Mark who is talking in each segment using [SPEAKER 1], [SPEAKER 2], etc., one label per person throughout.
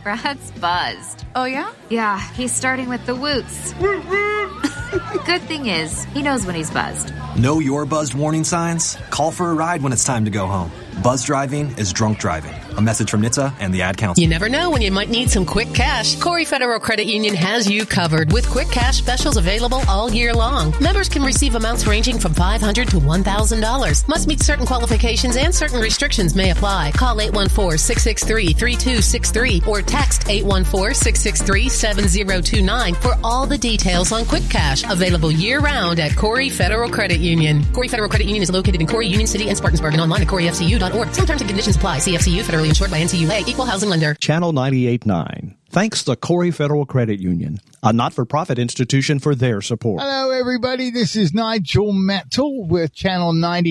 [SPEAKER 1] Brad's buzzed.
[SPEAKER 2] Oh, yeah?
[SPEAKER 1] Yeah, he's starting with the woots. Good thing is, he knows when he's buzzed.
[SPEAKER 3] Know your buzzed warning signs? Call for a ride when it's time to go home. Buzz driving is drunk driving. A message from NHTSA and the Ad Council.
[SPEAKER 4] You never know when you might need some quick cash. Corey Federal Credit Union has you covered with quick cash specials available all year long. Members can receive amounts ranging from $500 to $1,000. Must meet certain qualifications and certain restrictions may apply. Call 814-663-3263 or text 814-663-7029 for all the details on quick cash. Available year-round at Corey Federal Credit Union. Corey Federal Credit Union is located in Corey, Union City, and Spartansburg, and online at CoreyFCU.org. Some terms and conditions apply. CFCU, federally insured by NCUA, equal housing lender.
[SPEAKER 5] Channel 98.9. Thanks to Corey Federal Credit Union, a not-for-profit institution, for their support.
[SPEAKER 6] Hello, everybody. This is Nigel Metal with Channel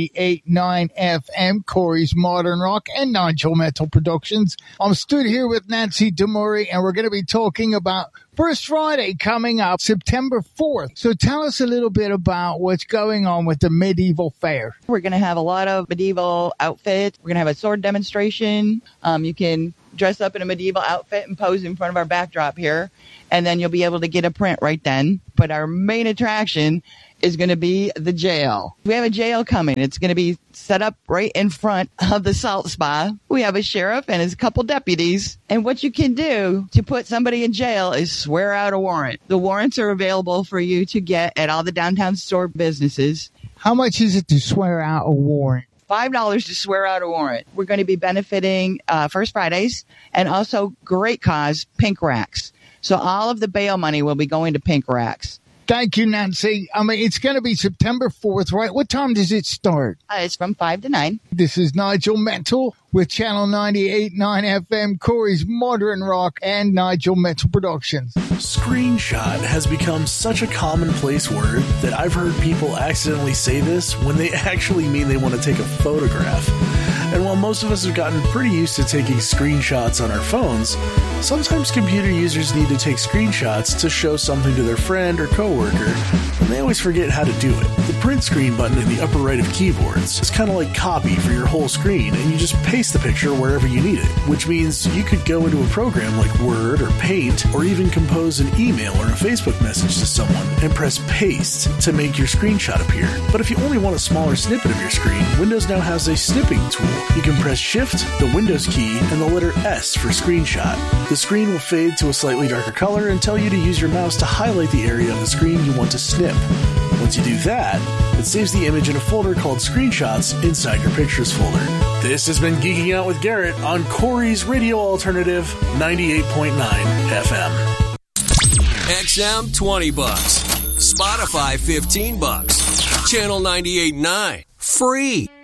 [SPEAKER 6] 98.9 FM, Corey's Modern Rock, and Nigel Metal Productions. I'm stood here with Nancy DeMurray, and we're going to be talking about First Friday coming up, September 4th. So tell us a little bit about what's going on with the medieval fair.
[SPEAKER 7] We're going to have a lot of medieval outfits. We're going to have a sword demonstration. You can dress up in a medieval outfit and pose in front of our backdrop here, and then you'll be able to get a print right then. But our main attraction is going to be the jail. We have a jail coming. It's going to be set up right in front of the salt spa. We have a sheriff and his couple deputies. And what you can do to put somebody in jail is swear out a warrant. The warrants are available for you to get at all the downtown store businesses.
[SPEAKER 6] How much is it to swear out a warrant?
[SPEAKER 7] $5 to swear out a warrant. We're going to be benefiting First Fridays and also great cause, Pink Racks. So all of the bail money will be going to Pink Racks.
[SPEAKER 6] Thank you, Nancy. It's going to be September 4th, right? What time does it start?
[SPEAKER 7] It's from 5 to 9.
[SPEAKER 6] This is Nigel Metal with Channel 98.9 FM, Corey's Modern Rock, and Nigel Metal Productions.
[SPEAKER 8] Screenshot has become such a commonplace word that I've heard people accidentally say this when they actually mean they want to take a photograph. And while most of us have gotten pretty used to taking screenshots on our phones, sometimes computer users need to take screenshots to show something to their friend or coworker, and they always forget how to do it. The print screen button in the upper right of keyboards is kind of like copy for your whole screen, and you just paste the picture wherever you need it, which means you could go into a program like Word or Paint, or even compose an email or a Facebook message to someone and press paste to make your screenshot appear. But if you only want a smaller snippet of your screen, Windows now has a snipping tool. You can press Shift, the Windows key, and the letter S for screenshot. The screen will fade to a slightly darker color and tell you to use your mouse to highlight the area of the screen you want to snip. Once you do that, it saves the image in a folder called Screenshots inside your Pictures folder. This has been Geeking Out with Garrett on Corey's Radio Alternative 98.9 FM.
[SPEAKER 9] XM $20, Spotify $15, Channel 98.9 free.